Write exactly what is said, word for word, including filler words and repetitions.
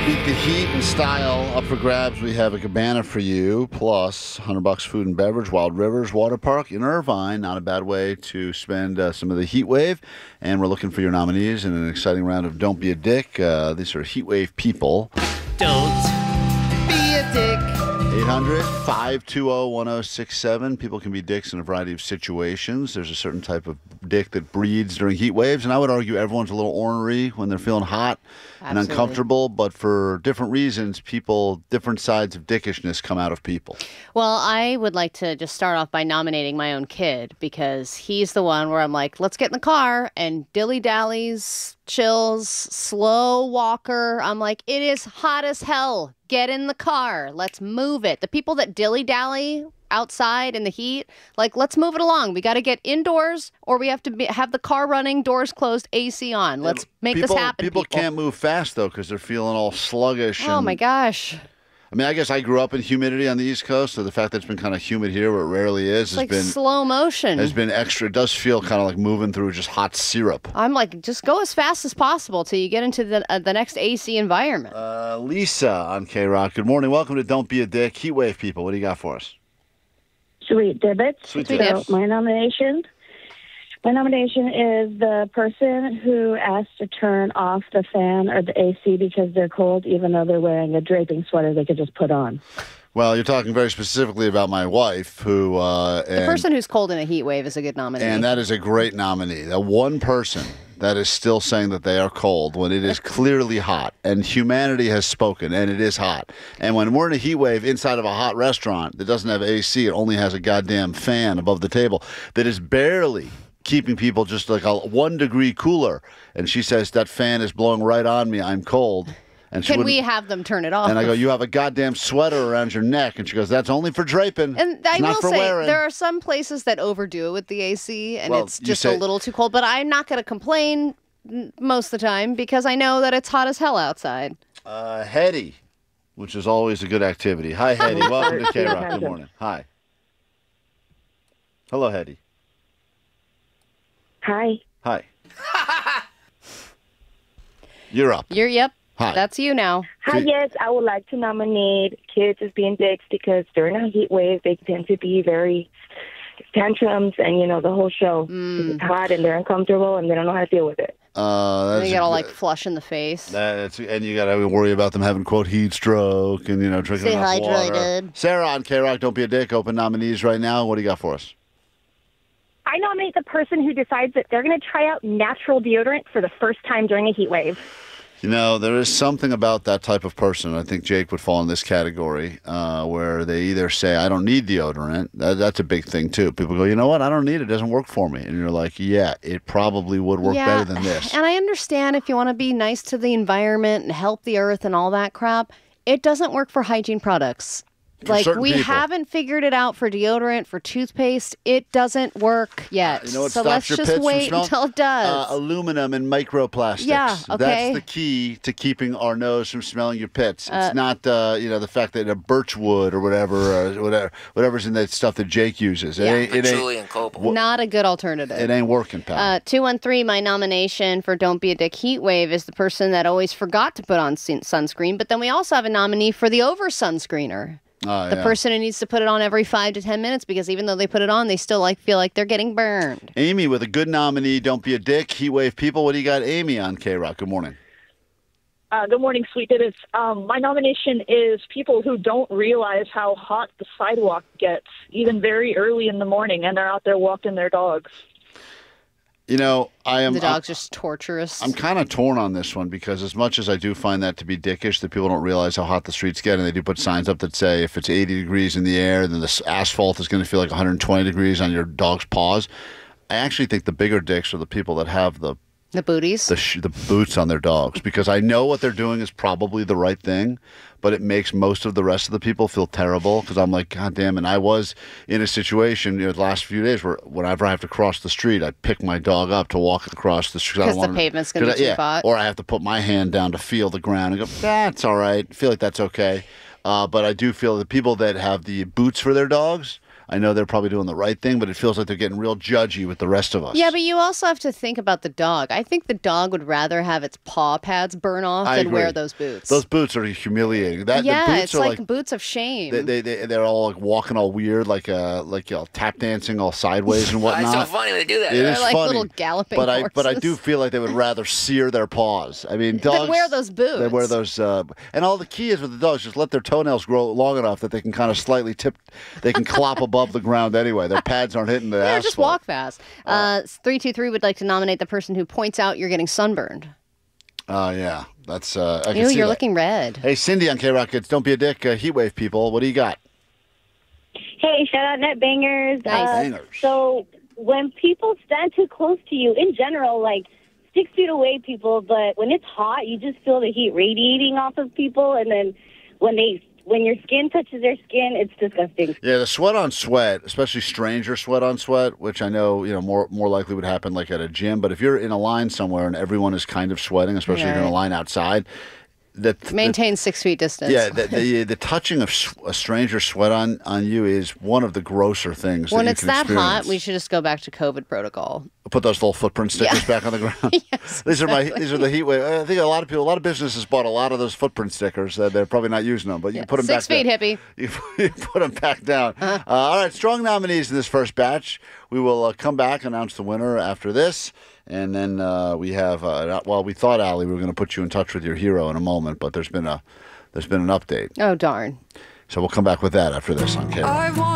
Beat the heat and style. Up for grabs, we have a cabana for you, plus one hundred bucks food and beverage, Wild Rivers Water Park in Irvine. Not a bad way to spend uh, some of the heat wave. And we're looking for your nominees in an exciting round of Don't Be a Dick. Uh, these are heat wave people. Don't be a dick. eight hundred, five two zero, one zero six seven. People can be dicks in a variety of situations. There's a certain type of dick that breeds during heat waves, and I would argue everyone's a little ornery when they're feeling hot and Absolutely. uncomfortable, but for different reasons, people, different sides of dickishness come out of people. Well, I would like to just start off by nominating my own kid because he's the one where I'm like, let's get in the car and dilly-dallies, chills, slow walker. I'm like, it is hot as hell. Get in the car. Let's move it. The people that dilly-dally outside in the heat, like, let's move it along. We got to get indoors or we have to be, have the car running, doors closed, A C on. Let's make people, this happen, people. people. can't move fast, though, because they're feeling all sluggish. Oh, and, my gosh. I mean, I guess I grew up in humidity on the East Coast, so the fact that it's been kind of humid here where it rarely is It's has like been slow motion. has been extra. It does feel kind of like moving through just hot syrup. I'm like, just go as fast as possible till you get into the uh, the next A C environment. Uh, Lisa on K-Rock. Good morning. Welcome to Don't Be a Dick. Heat wave people. What do you got for us? Sweet Dibbits. Sweet Sweet Dibbits. Dibbits. My nomination, my nomination is the person who asked to turn off the fan or the A C because they're cold, even though they're wearing a draping sweater they could just put on. Well, you're talking very specifically about my wife, who uh, The and, person who's cold in a heat wave is a good nominee. and that is a great nominee. That one person that is still saying that they are cold when it is clearly hot, and humanity has spoken, and it is hot. And when we're in a heat wave inside of a hot restaurant that doesn't have A C, it only has a goddamn fan above the table that is barely keeping people just like a one degree cooler. And she says that fan is blowing right on me. I'm cold. And she Can we wouldn't- have them turn it off? And I go, you have a goddamn sweater around your neck. And she goes, that's only for draping. And It's I not will for say, wearing. there are some places that overdo it with the A C, and Well, it's you just say- a little too cold. But I'm not going to complain n- most of the time because I know that it's hot as hell outside. Uh, Hetty, which is always a good activity. Hi, Hetty. Welcome to K-Rock. Good morning. Hi. Hello, Hetty. Hi. Hi. You're up. You're, yep, Hi. that's you now. Hi, yes, I would like to nominate kids as being dicks because during a heat wave, they tend to be very tantrums and, you know, the whole show. Mm. It's hot and they're uncomfortable and they don't know how to deal with it. Uh, that's They a get all good- like flush in the face. That's, and you got to worry about them having, quote, heat stroke and, you know, drinking Stay enough water. hydrated. Sarah on K-Rock, don't be a dick. Open nominees right now. What do you got for us? I nominate the person who decides that they're going to try out natural deodorant for the first time during a heat wave. You know, there is something about that type of person. I think Jake would fall in this category uh, where they either say, I don't need deodorant. That, that's a big thing, too. People go, you know what? I don't need it. It doesn't work for me. And you're like, yeah, it probably would work yeah, better than this. And I understand if you want to be nice to the environment and help the earth and all that crap, it doesn't work for hygiene products. For Like, certain we people. haven't figured it out for deodorant, for toothpaste. It doesn't work yet. Uh, You know what so stops let's your just pits from wait smelling? until it does. Uh, aluminum and microplastics. Yeah, okay. That's the key to keeping our nose from smelling your pits. It's Uh, not, uh, you know, the fact that a birch wood or whatever, uh, whatever, whatever's in that stuff that Jake uses. It Yeah. ain't, it ain't, Patchouli and cobalt. Not a good alternative. it ain't working, pal. Uh, two one three, my nomination for Don't Be a Dick Heat Wave is the person that always forgot to put on sun- sunscreen. But then we also have a nominee for the over sunscreener. Oh, The yeah. person who needs to put it on every five to ten minutes because even though they put it on, they still like feel like they're getting burned. Amy with a good nominee. Don't be a dick. Heatwave people. What do you got, Amy, on K-Rock? Good morning. Uh, good morning, Sweet Dibbits. Um, my nomination is people who don't realize how hot the sidewalk gets, even very early in the morning, and they're out there walking their dogs. You know, I am. The dog's just torturous. I'm kind of torn on this one because as much as I do find that to be dickish, that people don't realize how hot the streets get, and they do put signs up that say if it's eighty degrees in the air, then the s- asphalt is going to feel like one hundred twenty degrees on your dog's paws. I actually think the bigger dicks are the people that have the the booties. the sh- the boots on their dogs because I know what they're doing is probably the right thing, but it makes most of the rest of the people feel terrible because I'm like, God damn. And I was in a situation, you know, the last few days where whenever I have to cross the street, I pick my dog up to walk across the street. I don't Because the wanna- pavement's gonna 'cause be I- too yeah, hot. Or I have to put my hand down to feel the ground and go, that's all right. I feel like that's okay. Uh, but I do feel the people that have the boots for their dogs, I know they're probably doing the right thing, but it feels like they're getting real judgy with the rest of us. Yeah, but you also have to think about the dog. I think the dog would rather have its paw pads burn off I than agree. wear those boots. Those boots are humiliating. That yeah, the boots it's are like, like boots of shame. They, they, they, they're all like walking all weird, like uh, like you know, tap dancing all sideways and Why whatnot. it's so funny when they do that. It They're is like funny, little galloping but I but I horses. do feel like they would rather sear their paws. I mean, dogs wear those boots. They wear those, uh, and all the key is with the dogs, just let their toenails grow long enough that they can kind of slightly tip, they can clop above the ground anyway. Their pads aren't hitting the Yeah, asphalt. just walk fast. Uh, three two three would like to nominate the person who points out you're getting sunburned. Oh yeah, that's. Uh, I can Ew, see you're that. looking red. Hey, Cindy on K Rock Kids, don't be a dick. Uh, heat wave people, what do you got? Hey, shout out Net Bangers. Nice. Uh, Bangers. So when people stand too close to you, in general, like six feet away, people, but when it's hot, you just feel the heat radiating off of people, and then when they when your skin touches their skin, it's disgusting. Yeah, the sweat on sweat, especially stranger sweat on sweat, which I know you know more more likely would happen like at a gym. But if you're in a line somewhere and everyone is kind of sweating, especially if you're in a Right. line outside, the, the Maintain six feet distance. yeah, the, the the touching of s- a stranger's sweat on, on you is one of the grosser things. When that you it's can that experience. hot, we should just go back to COVID protocol. Put those little footprint stickers back on the ground. Yes, these are my exactly. these are the heat wave. I think a lot of people, a lot of businesses bought a lot of those footprint stickers. Uh, they're probably not using them, but you Yeah, can put them six back feet, down. hippie. You, you put them back down. Uh, all right, strong nominees in this first batch. We will uh, come back, announce the winner after this. And then uh, we have, uh, well, we thought, Allie, we were going to put you in touch with your hero in a moment, but there's been a there's been an update. Oh, darn. So we'll come back with that after this on K R O C.